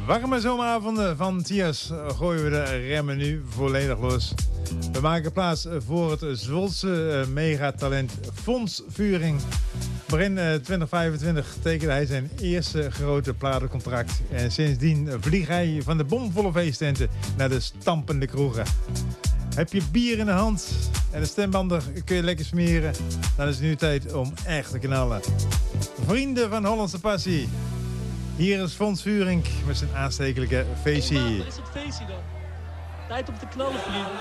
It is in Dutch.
warme zomeravonden van Tias gooien we de remmen nu volledig los. We maken plaats voor het Zwolse megatalent Fons Vuring. Begin 2025 tekende hij zijn eerste grote platencontract. En sindsdien vliegt hij van de bomvolle feesttenten naar de stampende kroegen. Heb je bier in de hand en de stembanden kun je lekker smeren, dan is het nu tijd om echt te knallen. Vrienden van Hollandse Passie. Hier is Fons Vuring met zijn aanstekelijke feestie. Wat is het feestie dan? Tijd om te knallen, vrienden.